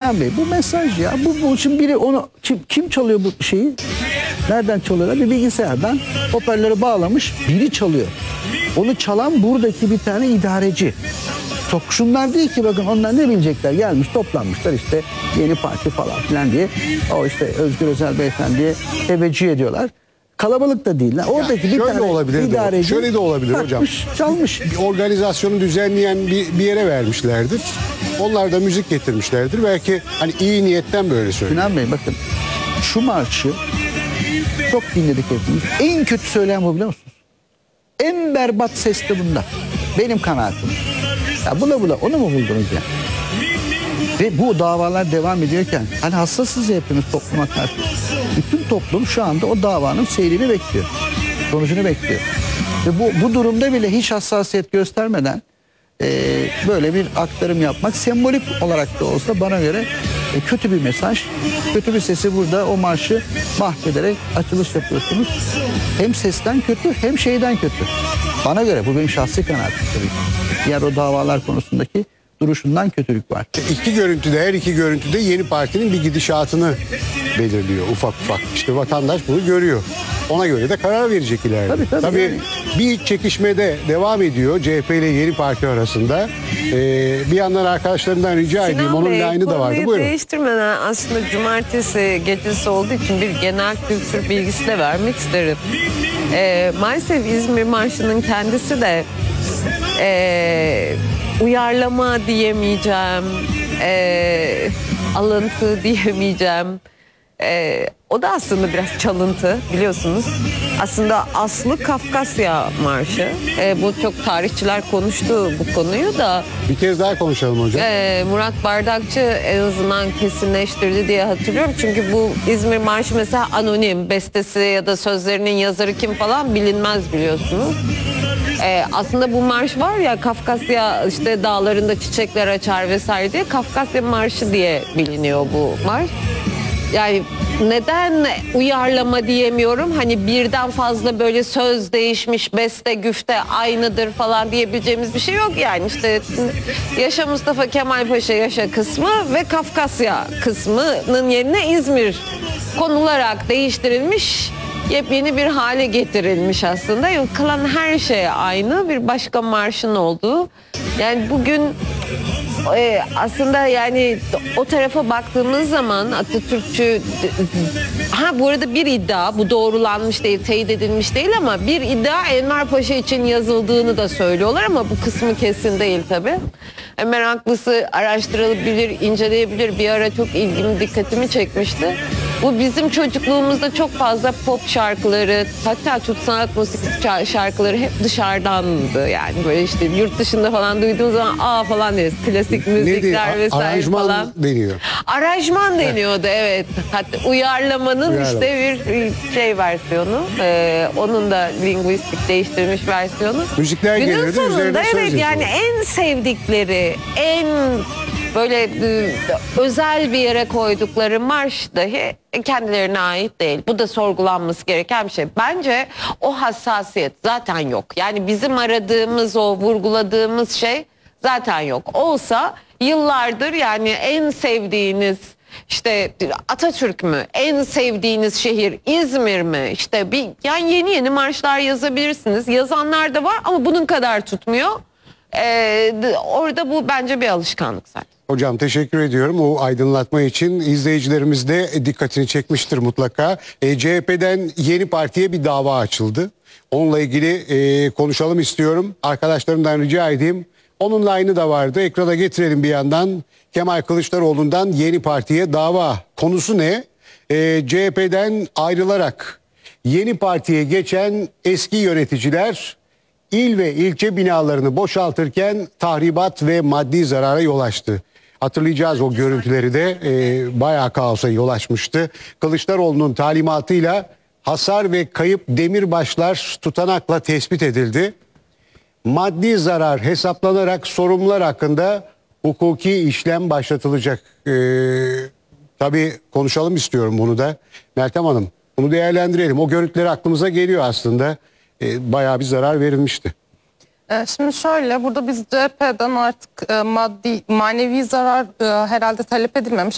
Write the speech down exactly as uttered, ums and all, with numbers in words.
Sinan Bey bu mesaj ya. Bu, bu için biri onu kim, kim çalıyor bu şeyi? Nereden çalıyorlar? Bir bilgisayardan hoparlörü bağlamış biri çalıyor. Onu çalan buradaki bir tane idareci. Çok şunlar değil ki, bakın onlar ne bilecekler, gelmiş toplanmışlar işte yeni parti falan filan diye. O işte Özgür Özel Beyefendi'ye teveccüh ediyorlar. Kalabalık da değiller. Oradaki Yani bir tane olabilir idareci. Şöyle de olabilir takmış, hocam. çalmış. Bir organizasyonu düzenleyen bir, bir yere vermişlerdir. Onlar da müzik getirmişlerdir. Belki hani iyi niyetten böyle söylüyor. Sinan Bey bakın şu marşı çok dinledik hepimiz. En kötü söyleyen bu, biliyor musunuz? En berbat ses de bunda. Benim kanaatim. Ya bula bula onu mu buldunuz ya? Ve bu davalar devam ediyorken hani hassasız ya hepimiz topluma karşı. Bütün toplum şu anda o davanın seyrini bekliyor. Sonucunu bekliyor. Ve bu, bu durumda bile hiç hassasiyet göstermeden e, böyle bir aktarım yapmak sembolik olarak da olsa bana göre e, kötü bir mesaj. Kötü bir sesi burada o marşı mahvederek açılış yapıyorsunuz. Hem sesten kötü hem şeyden kötü. Bana göre bu benim şahsi kanaatim tabii. Diğer o davalar konusundaki duruşundan kötülük var. İki görüntüde, her iki görüntüde yeni partinin bir gidişatını belirliyor ufak ufak. İşte vatandaş bunu görüyor. Ona göre de karar verecek ileride. Tabii, tabii, tabii yani. Bir çekişmede devam ediyor C H P ile yeni parti arasında. Ee, bir yandan arkadaşlarımdan rica Sinan edeyim. Onun Bey, line'ı da vardı. konuyu Buyurun. değiştirmeden aslında cumartesi gecesi olduğu için bir genel kültür bilgisi de vermek isterim. Ee, maalesef İzmir Marşı'nın kendisi de e, uyarlama diyemeyeceğim, e, alıntı diyemeyeceğim. E, o da aslında biraz çalıntı, biliyorsunuz. Aslında aslı Kafkasya Marşı. E, bu çok tarihçiler konuştu bu konuyu da. Bir kez daha konuşalım hocam. Ee, Murat Bardakçı en azından kesinleştirdi diye hatırlıyorum. Çünkü bu İzmir Marşı mesela anonim, bestesi ya da sözlerinin yazarı kim falan bilinmez, biliyorsunuz. Ee, aslında bu marş var ya, Kafkasya işte dağlarında çiçekler açar vesaire diye, Kafkasya Marşı diye biliniyor bu marş. Yani neden uyarlama diyemiyorum? Hani birden fazla böyle söz değişmiş, beste güfte aynıdır falan diyebileceğimiz bir şey yok yani. İşte yaşa Mustafa Kemal Paşa yaşa kısmı ve Kafkasya kısmının yerine İzmir konularak değiştirilmiş, yepyeni bir hale getirilmiş aslında. Yok, kalan her şey aynı, bir başka marşın olduğu. Yani bugün Ee, aslında yani o tarafa baktığımız zaman Atatürkçü, ha bu arada bir iddia, bu doğrulanmış değil, teyit edilmiş değil ama bir iddia Enver Paşa için yazıldığını da söylüyorlar ama bu kısmı kesin değil tabii. E, meraklısı araştırılabilir, inceleyebilir. Bir ara çok ilgimi, dikkatimi çekmişti. Bu bizim çocukluğumuzda çok fazla pop şarkıları, hatta Türk sanat müziği şarkıları hep dışarıdandı. Yani böyle işte yurt dışında falan duyduğumuz zaman aa falan deriz. Klasik müzikler vesaire Aranjman falan. deniyor. Aranjman deniyordu, evet. Hatta uyarlamanın Uyarlama. işte bir şey versiyonu. Ee, onun da linguistik değiştirilmiş versiyonu. Müzikler Günün geliyordu, sonunda üzerine söz evet yani yazıyordu. en sevdikleri, en böyle e, özel bir yere koydukları marş dahi kendilerine ait değil. Bu da sorgulanması gereken bir şey. Bence o hassasiyet zaten yok. Yani bizim aradığımız, o vurguladığımız şey zaten yok. Olsa yıllardır yani en sevdiğiniz işte Atatürk mü, en sevdiğiniz şehir İzmir mi? İşte bir yani yeni yeni marşlar yazabilirsiniz. Yazanlar da var ama bunun kadar tutmuyor. Ee, orada bu bence bir alışkanlık zaten. Hocam teşekkür ediyorum o aydınlatma için. İzleyicilerimiz de dikkatini çekmiştir mutlaka. E, C H P'den yeni partiye bir dava açıldı. Onunla ilgili e, konuşalım istiyorum. Arkadaşlarımdan rica edeyim. Onunla aynı da vardı. Ekrana getirelim bir yandan. Kemal Kılıçdaroğlu'ndan yeni partiye dava. Konusu ne? E, C H P'den ayrılarak yeni partiye geçen eski yöneticiler İl ve ilçe binalarını boşaltırken tahribat ve maddi zarara yol açtı. Hatırlayacağız o görüntüleri de e, bayağı kaosa yol açmıştı. Kılıçdaroğlu'nun talimatıyla hasar ve kayıp demirbaşlar tutanakla tespit edildi. Maddi zarar hesaplanarak sorumlular hakkında hukuki işlem başlatılacak. E, tabii konuşalım istiyorum bunu da. Meltem Hanım, bunu değerlendirelim. O görüntüler aklımıza geliyor aslında. E, bayağı bir zarar verilmişti. Şimdi şöyle, burada biz C H P'den artık maddi, manevi zarar herhalde talep edilmemiş.